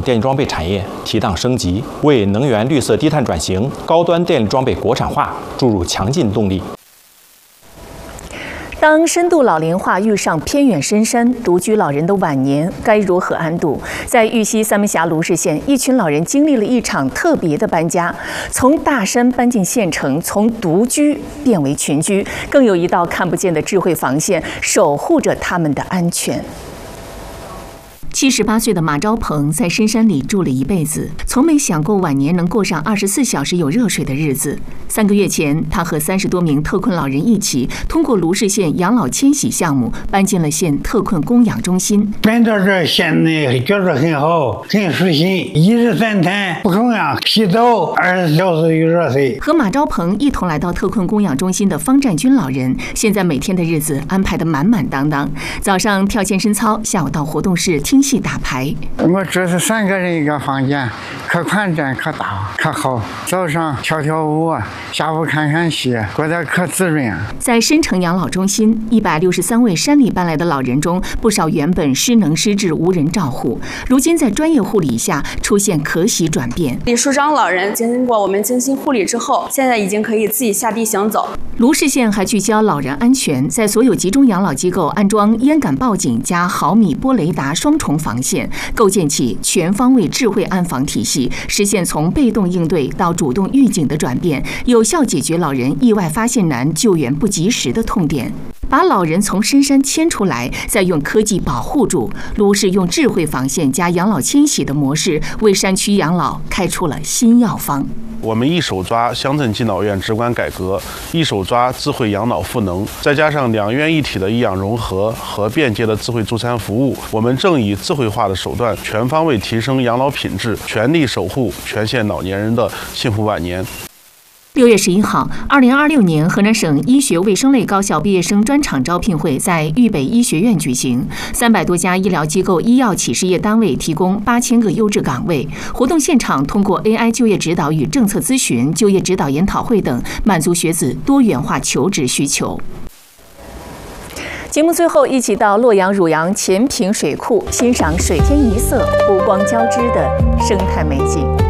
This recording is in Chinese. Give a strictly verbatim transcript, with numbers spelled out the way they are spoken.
电力装备产业提档升级，为能源绿色低碳转型、高端电力装备国产化注入强劲动力。 当深度老龄化遇上偏远深山，独居老人的晚年该如何安度？在玉溪三门峡卢氏县，一群老人经历了一场特别的搬家，从大山搬进县城，从独居变为群居，更有一道看不见的智慧防线守护着他们的安全。 七十八岁的马昭鹏在深山里住了一辈子，从没想过晚年能过上二十四小时有热水的日子。三个月前，他和三十多名特困老人一起，通过卢氏县养老迁徙项目，搬进了县特困供养中心。 搬到这县内，觉得很好，很舒心，一日三餐不重样，洗澡二十四小时有热水。 和马昭鹏一同来到特困供养中心的方占军老人，现在每天的日子安排得满满当当。早上跳健身操，下午到活动室听戏打牌。 我这是三个人一个房间，可宽敞可大可好。早上跳跳舞，下午看看戏，过得可滋润。 在深城养老中心，一百六十三位山里搬来的老人中，不少原本失能失智无人照护，如今在专业护理下出现可喜转变。 李树章老人经过我们精心护理之后，现在已经可以自己下地行走。 卢氏县还聚焦老人安全，在所有集中养老机构安装烟感报警加毫米波雷达双重防线，构建起全方位智慧安防体系，实现从被动应对到主动预警的转变，有效解决老人意外发现难、救援不及时的痛点。把老人从深山牵出来，再用科技保护住。卢氏用智慧防线加养老迁徙的模式，为山区养老开出了新药方。 我们一手抓乡镇敬老院直管改革，一手抓智慧养老赋能，再加上两院一体的医养融合和便捷的智慧助餐服务，我们正以智慧化的手段，全方位提升养老品质，全力守护全县老年人的幸福晚年。 六月十一号，二零二六年河南省医学卫生类高校毕业生专场招聘会在豫北医学院举行，三百多家医疗机构、医药企事业单位提供八千个优质岗位。活动现场通过 A I 就业指导与政策咨询、就业指导研讨会等，满足学子多元化求职需求。节目最后，一起到洛阳汝阳前坪水库欣赏水天一色、湖光交织的生态美景。